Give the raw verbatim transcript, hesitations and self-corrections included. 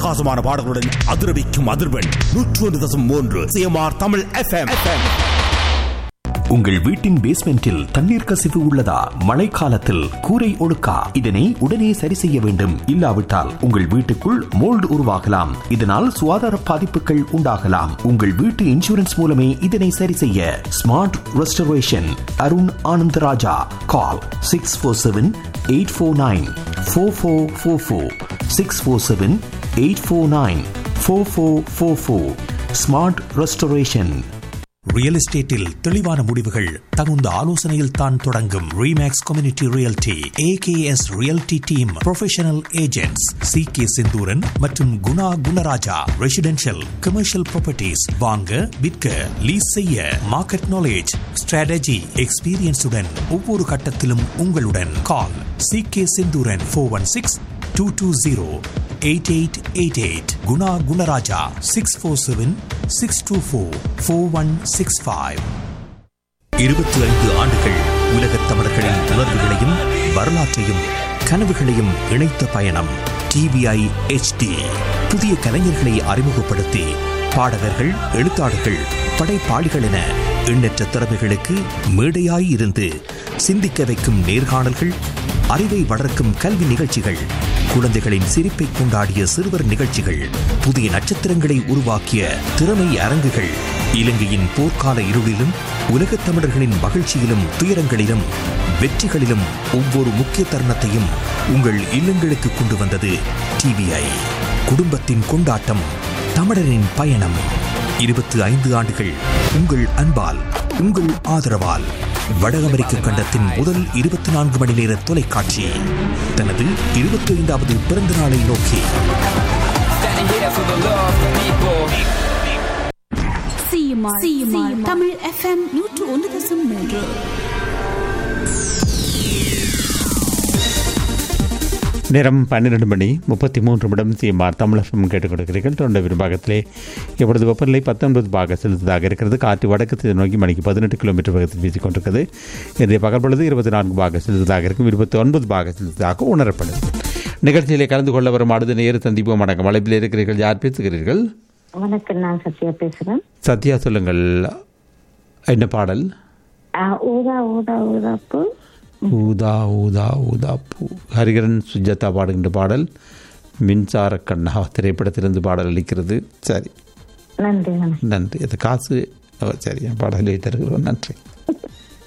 அட்டகாசமான பாடல்களுடன் அதிரவிக்கும் அதிர்வெண் நூற்று ஒன்று தசம் மூன்று சிஎம்ஆர் தமிழ் எஃப்எம். உங்கள் வீட்டின் பேஸ்மெண்டில் தண்ணீர் கசிவு உள்ளதா? மழைக்காலத்தில் கூரை ஒழுக்கா? இதனை உடனே சரி செய்ய வேண்டும். இல்லாவிட்டால் உங்கள் வீட்டுக்குள் மோல்டு உருவாகலாம். இதனால் சுகாதார பாதிப்புகள் உண்டாகலாம். உங்கள் வீட்டு இன்சூரன்ஸ் மூலமே இதனை சரி செய்ய. Smart restoration Arun Anandaraja. கால் six four seven eight four nine four four four four six four seven eight four nine four four four four. Smart restoration. Real எஸ்டேட்டில் தெளிவான முடிவுகள் தகுந்த ஆலோசனையில் தான் தொடங்கும். Remakes community realty AKS realty team professional agents C K Senthuran மற்றும் Guna Gunaraja. Residential commercial properties வாங்க விற்க லீஸ் செய்ய மார்க்கெட் நாலேஜ் ஸ்ட்ராட்டஜி எக்ஸ்பீரியன்ஸுடன் ஒவ்வொரு கட்டத்திலும் உங்களுடன். கால் C K Senthuran four one six two two zero eight eight eight eight. Guna Gunaraja six four seven six two four four one six five. இருபத்தி ஐந்து ஆண்டுகள் உலகத் தமிழர்களின் உணர்வுகளையும் வரலாற்றையும் கனவுகளையும் இணைத்த பயணம் டிவிஐ எச்டி. புதிய கலைஞர்களை அறிமுகப்படுத்தி பாடகர்கள், எழுத்தாளர்கள், படைப்பாளிகள் என எண்ணற்ற திறமைகளுக்கு மேடையாய் இருந்து சிந்திக்க வைக்கும் நேர்காணல்கள், அறிவை வளர்க்கும் கல்வி நிகழ்ச்சிகள், குழந்தைகளின் சிரிப்பை கொண்டாடிய சிறுவர் நிகழ்ச்சிகள், புதிய நட்சத்திரங்களை உருவாக்கிய திறமை அரங்குகள், இலங்கையின் போர்க்கால இருளிலும் உலகத் தமிழர்களின் மகிழ்ச்சியிலும் துயரங்களிலும் வெற்றிகளிலும் ஒவ்வொரு முக்கிய தருணத்தையும் உங்கள் இல்லங்களுக்கு கொண்டு வந்தது டிவிஐ. குடும்பத்தின் கொண்டாட்டம், தமிழரின் பயணம். இருபத்தி ஐந்து ஆண்டுகள் உங்கள் அன்பால், உங்கள் ஆதரவால் வட அமெரிக்க கண்டத்தின் முதல் இருபத்தி நான்கு மணி நேர தொலைக்காட்சி தனது இருபத்தி ஐந்தாவது பிறந்த நாளை நோக்கி தமிழ் எஃப்எம் நூற்று ஒன்று தசம் மூன்று. நேரம் பன்னிரண்டு மணி முப்பத்தி மூன்று நிமிடம். சிஎம்ஆர் தமிழகம் கேட்டுக் கொடுக்கிறீர்கள். தொண்டை விரும்பாகத்திலே இப்பொழுது வெப்பநிலை பத்தொன்பது பாக செலுத்ததாக இருக்கிறது. காற்று வடக்கு நோக்கி மணிக்கு பதினெட்டு கிலோமீட்டர் வேகத்தில் வீசிக் கொண்டிருக்கிறது. இன்றைய பகல் பொழுது இருபத்தி நான்கு பாக செலுத்ததாக இருக்கும். இருபத்தி ஒன்பது பாக செலுத்ததாக உணரப்படுது. நிகழ்ச்சியிலே கலந்து கொள்ள வரும் அடுத்த நேர சந்திப்போம். வணக்கம். அழைப்பில் இருக்கிறீர்கள். யார் பேசுகிறீர்கள்? வணக்கம், நான் சத்யா பேசுகிறேன். சத்யா, சொல்லுங்கள். என்ன பாடல்? ஊதா ஊதா ஊதாப்பு ஊதா ஊதா ஊதா பூ. ஹரிகரன் சுஜாதா பாடுகின்ற பாடல். மின்சார கண்ணா திரைப்படத்திலிருந்து பாடல் அளிக்கிறது. சரி, நன்றி. நன்றி. அது காசு. சரி, பாடலை தருகிறோம். நன்றி.